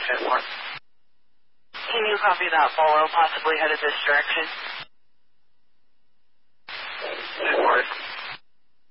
fit for. Can you copy that follow possibly headed this direction?